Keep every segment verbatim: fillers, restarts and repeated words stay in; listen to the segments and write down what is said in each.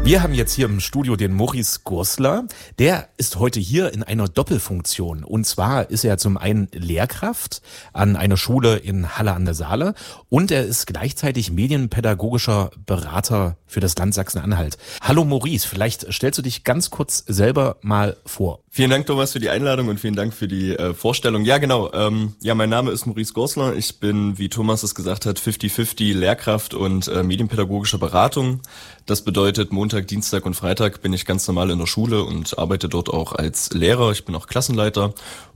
Wir haben jetzt hier im Studio den Maurice Gursler. Der ist heute hier in einer Doppelfunktion. Und zwar ist er zum einen Lehrkraft an einer Schule in Halle an der Saale und er ist gleichzeitig medienpädagogischer Berater für das Land Sachsen-Anhalt. Hallo Maurice, vielleicht stellst du dich ganz kurz selber mal vor. Vielen Dank, Thomas, für die Einladung und vielen Dank für die äh, Vorstellung. Ja, genau. Ähm, ja, mein Name ist Maurice Gursler. Ich bin, wie Thomas es gesagt hat, fünfzig fünfzig Lehrkraft und äh, medienpädagogische Beratung. Das bedeutet, Montag, Dienstag und Freitag bin ich ganz normal in der Schule und arbeite dort auch als Lehrer. Ich bin auch Klassenleiter.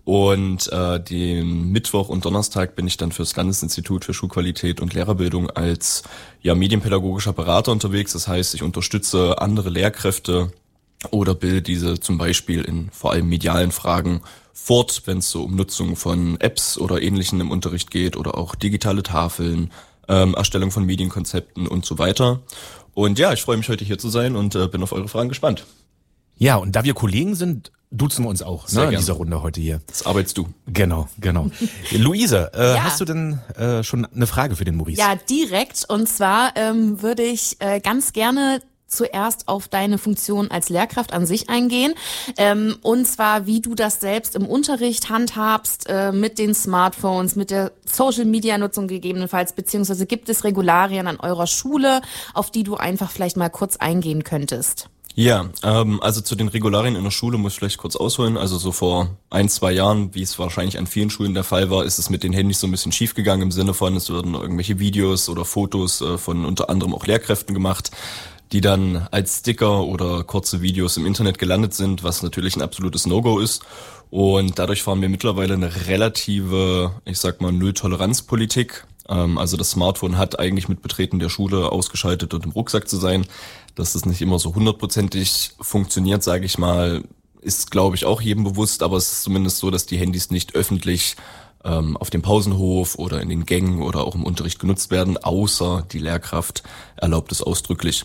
Und äh, den Mittwoch und Donnerstag bin ich dann fürs Landesinstitut für Schulqualität und Lehrerbildung als ja medienpädagogischer Berater unterwegs. Das heißt, ich unterstütze andere Lehrkräfte oder bilde diese zum Beispiel in vor allem medialen Fragen fort, wenn es so um Nutzung von Apps oder Ähnlichem im Unterricht geht oder auch digitale Tafeln, ähm, Erstellung von Medienkonzepten und so weiter. Und ja, ich freue mich heute hier zu sein und äh, bin auf eure Fragen gespannt. Ja, und da wir Kollegen sind, duzen wir uns auch ne, in dieser Runde heute hier. Das arbeitest du. Genau, genau. Luise, äh, ja. hast du denn äh, schon eine Frage für den Maurice? Ja, direkt. Und zwar ähm, würde ich äh, ganz gerne zuerst auf deine Funktion als Lehrkraft an sich eingehen. Ähm, und zwar, wie du das selbst im Unterricht handhabst, äh, mit den Smartphones, mit der Social-Media-Nutzung gegebenenfalls, beziehungsweise gibt es Regularien an eurer Schule, auf die du einfach vielleicht mal kurz eingehen könntest? Ja, ähm, also zu den Regularien in der Schule muss ich vielleicht kurz ausholen. Also so vor ein, zwei Jahren, wie es wahrscheinlich an vielen Schulen der Fall war, ist es mit den Handys so ein bisschen schief gegangen im Sinne von, es werden irgendwelche Videos oder Fotos äh, von unter anderem auch Lehrkräften gemacht, die dann als Sticker oder kurze Videos im Internet gelandet sind, was natürlich ein absolutes No-Go ist. Und dadurch fahren wir mittlerweile eine relative, ich sag mal, Null-Toleranz-Politik. Ähm, also das Smartphone hat eigentlich mit Betreten der Schule ausgeschaltet und im Rucksack zu sein. Dass das nicht immer so hundertprozentig funktioniert, sage ich mal, ist, glaube ich, auch jedem bewusst. Aber es ist zumindest so, dass die Handys nicht öffentlich ähm, auf dem Pausenhof oder in den Gängen oder auch im Unterricht genutzt werden, außer die Lehrkraft erlaubt es ausdrücklich.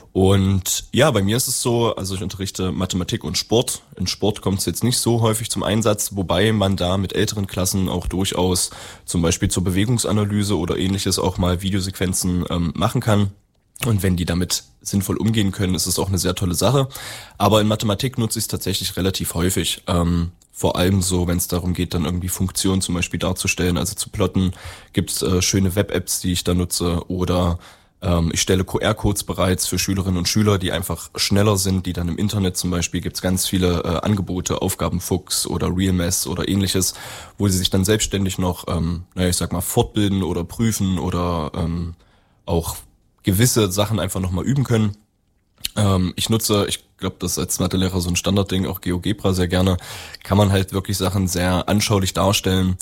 Und ja, bei mir ist es so, also ich unterrichte Mathematik und Sport. In Sport kommt es jetzt nicht so häufig zum Einsatz, wobei man da mit älteren Klassen auch durchaus zum Beispiel zur Bewegungsanalyse oder ähnliches auch mal Videosequenzen ähm, machen kann. Und wenn die damit sinnvoll umgehen können, ist es auch eine sehr tolle Sache. Aber in Mathematik nutze ich es tatsächlich relativ häufig. Ähm, vor allem so, wenn es darum geht, dann irgendwie Funktionen zum Beispiel darzustellen, also zu plotten, gibt es äh, schöne Web-Apps, die ich da nutze. Oder ähm, ich stelle Q R-Codes bereits für Schülerinnen und Schüler, die einfach schneller sind, die dann im Internet zum Beispiel, gibt es ganz viele äh, Angebote, Aufgabenfuchs oder Realmess oder ähnliches, wo sie sich dann selbstständig noch, ähm, naja, ich sag mal, fortbilden oder prüfen oder ähm, auch gewisse Sachen einfach nochmal üben können. Ähm, ich nutze, ich glaube, das ist als Mathelehrer so ein Standardding, auch GeoGebra sehr gerne, kann man halt wirklich Sachen sehr anschaulich darstellen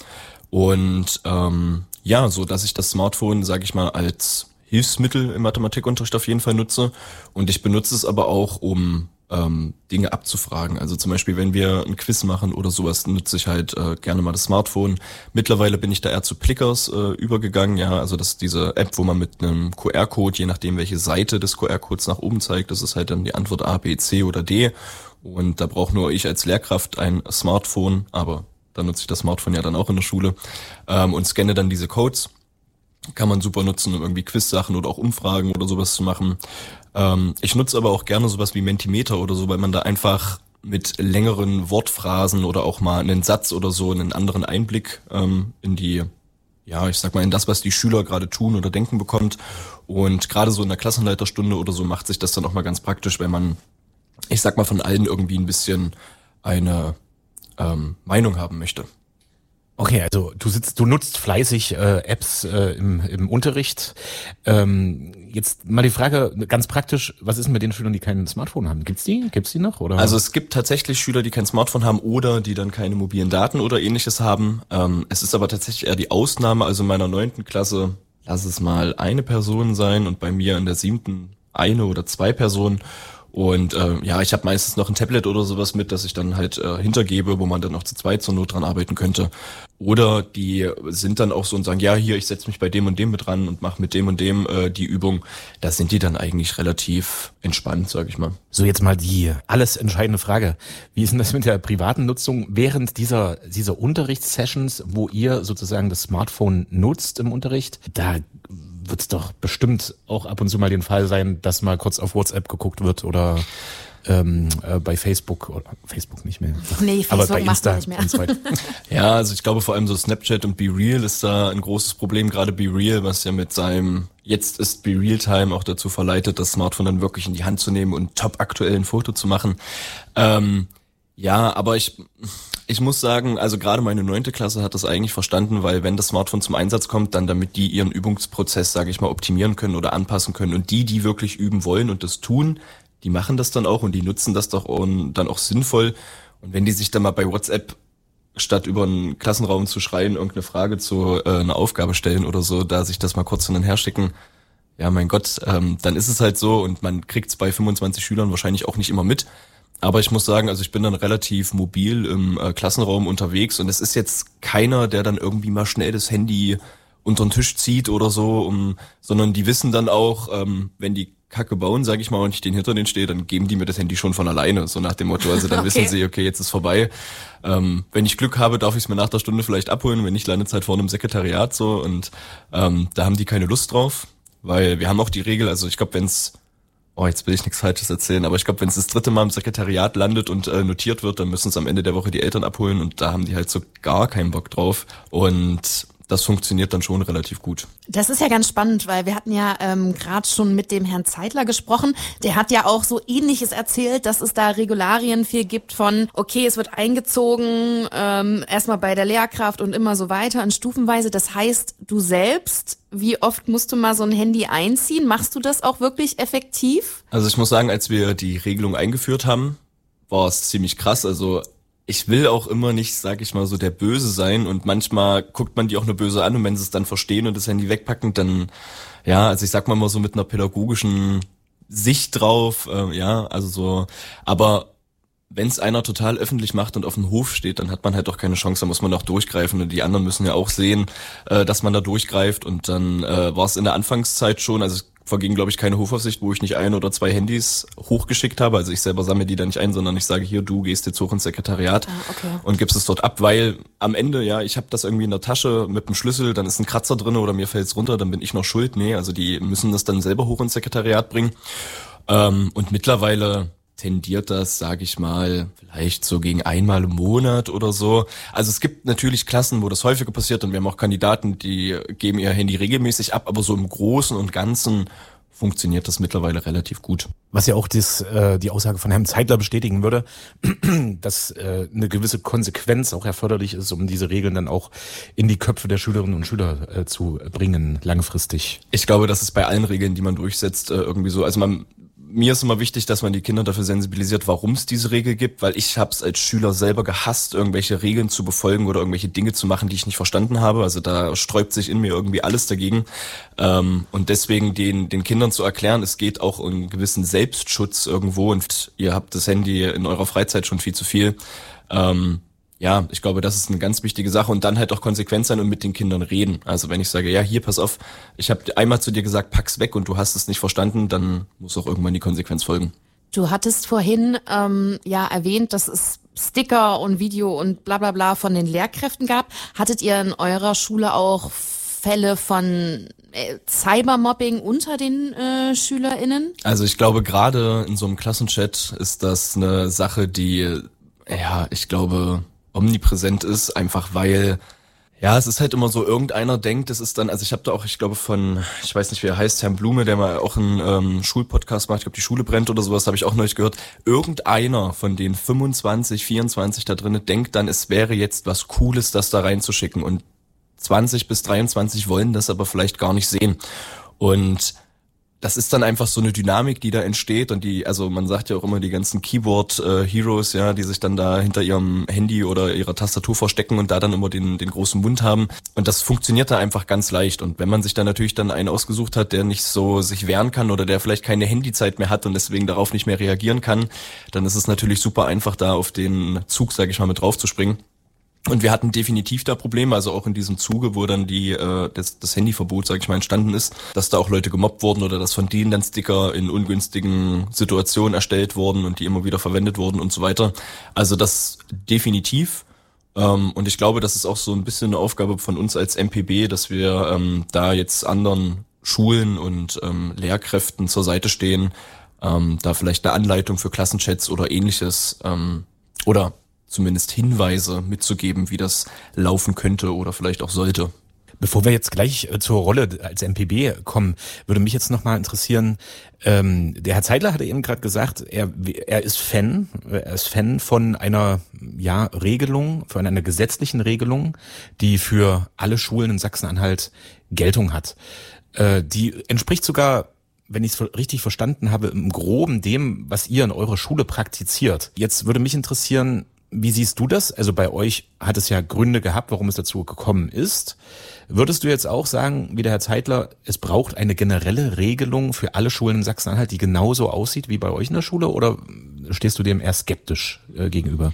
und ähm, ja, so dass ich das Smartphone, sage ich mal, als Hilfsmittel im Mathematikunterricht auf jeden Fall nutze und ich benutze es aber auch, um ähm, Dinge abzufragen. Also zum Beispiel, wenn wir ein Quiz machen oder sowas, nutze ich halt äh, gerne mal das Smartphone. Mittlerweile bin ich da eher zu Plickers äh, übergegangen, ja, also das ist diese App, wo man mit einem Q R-Code, je nachdem welche Seite des Q R-Codes nach oben zeigt, das ist halt dann die Antwort A, B, C oder D und da braucht nur ich als Lehrkraft ein Smartphone, aber da nutze ich das Smartphone ja dann auch in der Schule ähm, und scanne dann diese Codes. Kann man super nutzen, um irgendwie Quiz-Sachen oder auch Umfragen oder sowas zu machen. Ähm, ich nutze aber auch gerne sowas wie Mentimeter oder so, weil man da einfach mit längeren Wortphrasen oder auch mal einen Satz oder so einen anderen Einblick ähm, in die, ja, ich sag mal, in das, was die Schüler gerade tun oder denken bekommt. Und gerade so in der Klassenleiterstunde oder so macht sich das dann auch mal ganz praktisch, wenn man, ich sag mal, von allen irgendwie ein bisschen eine ähm, Meinung haben möchte. Okay, also du sitzt, du nutzt fleißig äh, Apps äh, im, im Unterricht. Ähm, jetzt mal die Frage, ganz praktisch, was ist denn mit den Schülern, die kein Smartphone haben? Gibt's die? Gibt's die noch? Oder? Also es gibt tatsächlich Schüler, die kein Smartphone haben oder die dann keine mobilen Daten oder ähnliches haben. Ähm, es ist aber tatsächlich eher die Ausnahme. Also in meiner neunten Klasse, lass es mal eine Person sein und bei mir in der siebten eine oder zwei Personen. Und äh, ja, ich habe meistens noch ein Tablet oder sowas mit, das ich dann halt äh, hintergebe, wo man dann auch zu zweit zur Not dran arbeiten könnte. Oder die sind dann auch so und sagen, ja, hier, ich setze mich bei dem und dem mit ran und mache mit dem und dem äh, die Übung. Da sind die dann eigentlich relativ entspannt, sag ich mal. So, jetzt mal die alles entscheidende Frage. Wie ist denn das mit der privaten Nutzung während dieser, dieser Unterrichtssessions, wo ihr sozusagen das Smartphone nutzt im Unterricht? Da wird es doch bestimmt auch ab und zu mal den Fall sein, dass mal kurz auf WhatsApp geguckt wird oder ähm, äh, bei Facebook, oder Facebook nicht mehr. Nee, Facebook aber bei macht Insta man nicht mehr. und so weiter. Ja, also ich glaube vor allem so Snapchat und BeReal ist da ein großes Problem, gerade BeReal, was ja mit seinem Jetzt ist BeReal-Time auch dazu verleitet, das Smartphone dann wirklich in die Hand zu nehmen und top aktuell ein Foto zu machen. Ähm, ja, aber ich ich muss sagen, also gerade meine neunte Klasse hat das eigentlich verstanden, weil wenn das Smartphone zum Einsatz kommt, dann damit die ihren Übungsprozess, sage ich mal, optimieren können oder anpassen können. Und die, die wirklich üben wollen und das tun, die machen das dann auch und die nutzen das doch und dann auch sinnvoll. Und wenn die sich dann mal bei WhatsApp statt über einen Klassenraum zu schreien, irgendeine Frage zu äh, einer Aufgabe stellen oder so, da sich das mal kurz hin und her schicken, ja mein Gott, ähm, dann ist es halt so und man kriegt es bei fünfundzwanzig Schülern wahrscheinlich auch nicht immer mit. Aber ich muss sagen, also ich bin dann relativ mobil im äh, Klassenraum unterwegs und es ist jetzt keiner, der dann irgendwie mal schnell das Handy unter den Tisch zieht oder so, um, sondern die wissen dann auch, ähm, wenn die Kacke bauen, sage ich mal, und ich den hinter denen stehe, dann geben die mir das Handy schon von alleine, so nach dem Motto. Also dann okay. wissen sie, okay, jetzt ist vorbei. Ähm, wenn ich Glück habe, darf ich es mir nach der Stunde vielleicht abholen, wenn nicht, landet es halt vorne im Sekretariat so und ähm, da haben die keine Lust drauf, weil wir haben auch die Regel, also ich glaube, wenn es Oh, jetzt will ich nichts Falsches erzählen, aber ich glaube, wenn es das dritte Mal im Sekretariat landet und äh, notiert wird, dann müssen es am Ende der Woche die Eltern abholen und da haben die halt so gar keinen Bock drauf und das funktioniert dann schon relativ gut. Das ist ja ganz spannend, weil wir hatten ja ähm, gerade schon mit dem Herrn Zeitler gesprochen. Der hat ja auch so Ähnliches erzählt, dass es da Regularien viel gibt von, okay, es wird eingezogen, ähm, erstmal bei der Lehrkraft und immer so weiter in Stufenweise. Das heißt, du selbst, wie oft musst du mal so ein Handy einziehen? Machst du das auch wirklich effektiv? Also ich muss sagen, als wir die Regelung eingeführt haben, war es ziemlich krass. Also ich will auch immer nicht, sag ich mal, so der Böse sein und manchmal guckt man die auch nur böse an und wenn sie es dann verstehen und das Handy wegpacken, dann, ja, also ich sag mal mal so mit einer pädagogischen Sicht drauf, äh, ja, also so, aber wenn es einer total öffentlich macht und auf dem Hof steht, dann hat man halt auch keine Chance, da muss man auch durchgreifen und die anderen müssen ja auch sehen, äh, dass man da durchgreift und dann äh, war es in der Anfangszeit schon, also es verging, glaube ich, keine Hofaufsicht, wo ich nicht ein oder zwei Handys hochgeschickt habe. Also ich selber sammle die da nicht ein, sondern ich sage hier, du gehst jetzt hoch ins Sekretariat ah, okay. und gibst es dort ab, weil am Ende, ja, ich habe das irgendwie in der Tasche mit dem Schlüssel, dann ist ein Kratzer drin oder mir fällt's runter, dann bin ich noch schuld. Nee, also die müssen das dann selber hoch ins Sekretariat bringen. Ähm, und mittlerweile tendiert das, sage ich mal, vielleicht so gegen einmal im Monat oder so. Also es gibt natürlich Klassen, wo das häufiger passiert und wir haben auch Kandidaten, die geben ihr Handy regelmäßig ab, aber so im Großen und Ganzen funktioniert das mittlerweile relativ gut. Was ja auch das, äh, die Aussage von Herrn Zeitler bestätigen würde, dass äh, eine gewisse Konsequenz auch erforderlich ist, um diese Regeln dann auch in die Köpfe der Schülerinnen und Schüler äh, zu bringen, langfristig. Ich glaube, das ist bei allen Regeln, die man durchsetzt, äh, irgendwie so. Also man Mir ist immer wichtig, dass man die Kinder dafür sensibilisiert, warum es diese Regel gibt, weil ich habe es als Schüler selber gehasst, irgendwelche Regeln zu befolgen oder irgendwelche Dinge zu machen, die ich nicht verstanden habe. Also da sträubt sich in mir irgendwie alles dagegen. Ähm, und deswegen den den Kindern zu erklären, es geht auch um einen gewissen Selbstschutz irgendwo und ihr habt das Handy in eurer Freizeit schon viel zu viel. Ähm, Ja, ich glaube, das ist eine ganz wichtige Sache und dann halt auch konsequent sein und mit den Kindern reden. Also wenn ich sage, ja, hier, pass auf, ich habe einmal zu dir gesagt, pack's weg und du hast es nicht verstanden, dann muss auch irgendwann die Konsequenz folgen. Du hattest vorhin ähm, ja erwähnt, dass es Sticker und Video und bla bla bla von den Lehrkräften gab. Hattet ihr in eurer Schule auch Fälle von äh, Cybermobbing unter den äh, SchülerInnen? Also ich glaube, gerade in so einem Klassenchat ist das eine Sache, die, ja, ich glaube, omnipräsent ist, einfach weil, ja, es ist halt immer so, irgendeiner denkt, es ist dann, also ich habe da auch, ich glaube von, ich weiß nicht, wie er heißt, Herrn Blume, der mal auch einen ähm, Schulpodcast macht, ich glaube, die Schule brennt oder sowas, habe ich auch neulich gehört, irgendeiner von den fünfundzwanzig, vierundzwanzig da drinnen denkt dann, es wäre jetzt was Cooles, das da reinzuschicken und zwanzig bis dreiundzwanzig wollen das aber vielleicht gar nicht sehen und das ist dann einfach so eine Dynamik, die da entsteht und die, also man sagt ja auch immer die ganzen Keyboard-Heroes, ja, die sich dann da hinter ihrem Handy oder ihrer Tastatur verstecken und da dann immer den den großen Mund haben und das funktioniert da einfach ganz leicht und wenn man sich dann natürlich dann einen ausgesucht hat, der nicht so sich wehren kann oder der vielleicht keine Handyzeit mehr hat und deswegen darauf nicht mehr reagieren kann, dann ist es natürlich super einfach da auf den Zug, sage ich mal, mit drauf zu springen. Und wir hatten definitiv da Probleme, also auch in diesem Zuge, wo dann die äh, das, das Handyverbot, sag ich mal, entstanden ist, dass da auch Leute gemobbt wurden oder dass von denen dann Sticker in ungünstigen Situationen erstellt wurden und die immer wieder verwendet wurden und so weiter. Also das definitiv. Ähm, und ich glaube, das ist auch so ein bisschen eine Aufgabe von uns als M P B, dass wir ähm, da jetzt anderen Schulen und ähm, Lehrkräften zur Seite stehen, ähm, da vielleicht eine Anleitung für Klassenchats oder ähnliches ähm, oder zumindest Hinweise mitzugeben, wie das laufen könnte oder vielleicht auch sollte. Bevor wir jetzt gleich zur Rolle als M P B kommen, würde mich jetzt nochmal interessieren, ähm, der Herr Zeidler hatte eben gerade gesagt, er, er ist Fan, er ist Fan von einer ja, Regelung, von einer gesetzlichen Regelung, die für alle Schulen in Sachsen-Anhalt Geltung hat. Äh, die entspricht sogar, wenn ich es richtig verstanden habe, im Groben dem, was ihr in eurer Schule praktiziert. Jetzt würde mich interessieren, wie siehst du das? Also bei euch hat es ja Gründe gehabt, warum es dazu gekommen ist. Würdest du jetzt auch sagen, wie der Herr Zeidler, es braucht eine generelle Regelung für alle Schulen in Sachsen-Anhalt, die genauso aussieht wie bei euch in der Schule? Oder stehst du dem eher skeptisch äh, gegenüber?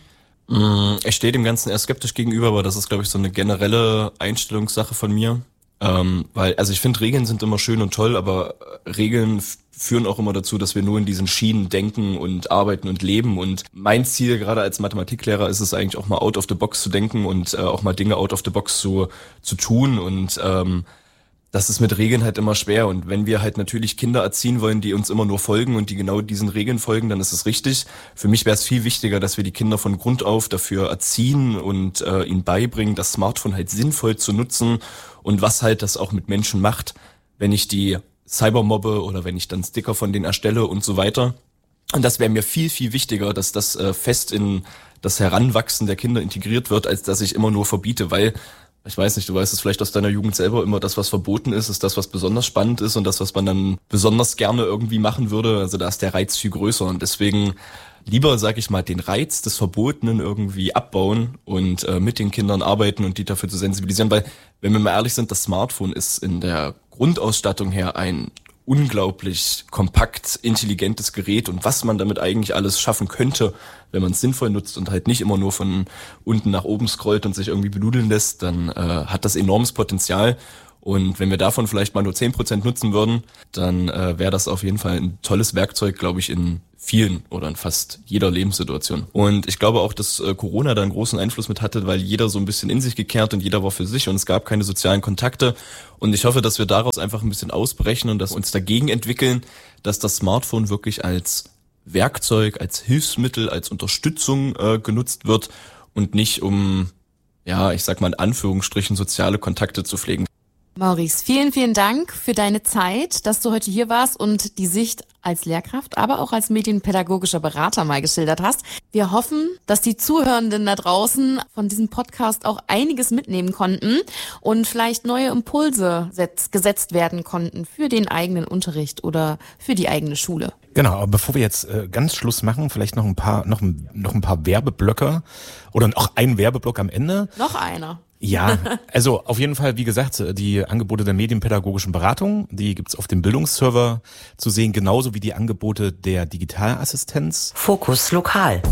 Ich stehe dem Ganzen eher skeptisch gegenüber, aber das ist, glaube ich, so eine generelle Einstellungssache von mir. Ähm, weil, also ich finde, Regeln sind immer schön und toll, aber Regeln f- führen auch immer dazu, dass wir nur in diesen Schienen denken und arbeiten und leben. Und mein Ziel, gerade als Mathematiklehrer, ist es eigentlich auch mal out of the box zu denken und äh, auch mal Dinge out of the box zu, zu tun. Und ähm, das ist mit Regeln halt immer schwer. Und wenn wir halt natürlich Kinder erziehen wollen, die uns immer nur folgen und die genau diesen Regeln folgen, dann ist es richtig. Für mich wäre es viel wichtiger, dass wir die Kinder von Grund auf dafür erziehen und äh, ihnen beibringen, das Smartphone halt sinnvoll zu nutzen und was halt das auch mit Menschen macht, wenn ich die Cybermobbe oder wenn ich dann Sticker von denen erstelle und so weiter. Und das wäre mir viel, viel wichtiger, dass das äh, fest in das Heranwachsen der Kinder integriert wird, als dass ich immer nur verbiete, weil ich weiß nicht, du weißt es vielleicht aus deiner Jugend selber, immer das, was verboten ist, ist das, was besonders spannend ist und das, was man dann besonders gerne irgendwie machen würde. Also da ist der Reiz viel größer und deswegen lieber, sag ich mal, den Reiz des Verbotenen irgendwie abbauen und äh, mit den Kindern arbeiten und die dafür zu sensibilisieren, weil, wenn wir mal ehrlich sind, das Smartphone ist in der Grundausstattung her ein unglaublich kompakt, intelligentes Gerät und was man damit eigentlich alles schaffen könnte, wenn man es sinnvoll nutzt und halt nicht immer nur von unten nach oben scrollt und sich irgendwie benudeln lässt, dann äh, hat das enormes Potenzial. Und wenn wir davon vielleicht mal nur zehn Prozent nutzen würden, dann äh, wäre das auf jeden Fall ein tolles Werkzeug, glaube ich, in vielen oder in fast jeder Lebenssituation. Und ich glaube auch, dass äh, Corona da einen großen Einfluss mit hatte, weil jeder so ein bisschen in sich gekehrt und jeder war für sich und es gab keine sozialen Kontakte. Und ich hoffe, dass wir daraus einfach ein bisschen ausbrechen und dass wir uns dagegen entwickeln, dass das Smartphone wirklich als Werkzeug, als Hilfsmittel, als Unterstützung äh, genutzt wird und nicht um, ja, ich sag mal in Anführungsstrichen, soziale Kontakte zu pflegen. Maurice, vielen, vielen Dank für deine Zeit, dass du heute hier warst und die Sicht als Lehrkraft, aber auch als medienpädagogischer Berater mal geschildert hast. Wir hoffen, dass die Zuhörenden da draußen von diesem Podcast auch einiges mitnehmen konnten und vielleicht neue Impulse setz- gesetzt werden konnten für den eigenen Unterricht oder für die eigene Schule. Genau, aber bevor wir jetzt äh, ganz Schluss machen, vielleicht noch ein paar, noch, ein- noch ein paar Werbeblöcke oder noch ein Werbeblock am Ende. Noch einer. Ja, also auf jeden Fall, wie gesagt, die Angebote der medienpädagogischen Beratung, die gibt's auf dem Bildungsserver zu sehen, genauso wie die Angebote der Digitalassistenz. Fokus Lokal.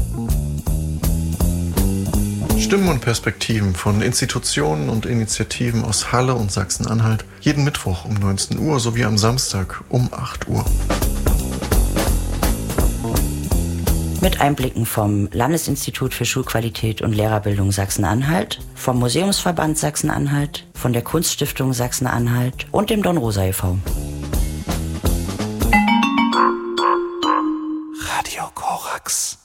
Stimmen und Perspektiven von Institutionen und Initiativen aus Halle und Sachsen-Anhalt jeden Mittwoch um neunzehn Uhr sowie am Samstag um acht Uhr. Mit Einblicken vom Landesinstitut für Schulqualität und Lehrerbildung Sachsen-Anhalt, vom Museumsverband Sachsen-Anhalt, von der Kunststiftung Sachsen-Anhalt und dem Don Rosa e V Radio Korax.